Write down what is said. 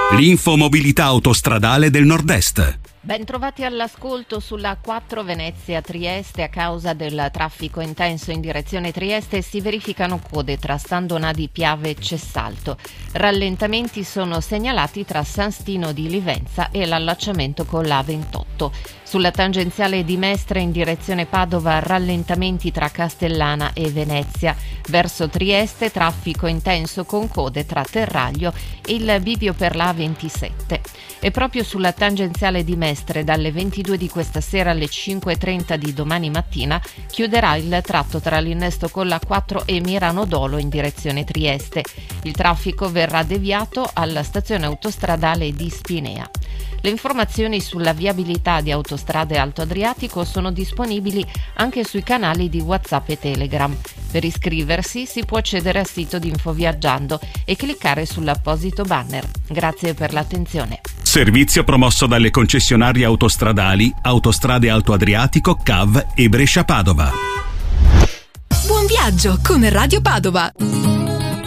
L'infomobilità autostradale del Nord-Est. Bentrovati all'ascolto sulla 4 Venezia-Trieste. A causa del traffico intenso in direzione Trieste si verificano code tra Standona di Piave e Cessalto. Rallentamenti sono segnalati tra San Stino di Livenza e l'allacciamento con la A28. Sulla tangenziale di Mestre in direzione Padova rallentamenti tra Castellana e Venezia. Verso Trieste traffico intenso con code tra Terraglio e il bivio per la A27. E proprio sulla tangenziale di Mestre dalle 22 di questa sera alle 5:30 di domani mattina chiuderà il tratto tra l'innesto con la 4 e Mirano Dolo in direzione Trieste. Il traffico verrà deviato alla stazione autostradale di Spinea. Le informazioni sulla viabilità di Autostrade Alto Adriatico sono disponibili anche sui canali di WhatsApp e Telegram. Per iscriversi si può accedere al sito di Infoviaggiando e cliccare sull'apposito banner. Grazie per l'attenzione. Servizio promosso dalle concessionarie autostradali Autostrade Alto Adriatico, CAV e Brescia Padova. Buon viaggio con Radio Padova!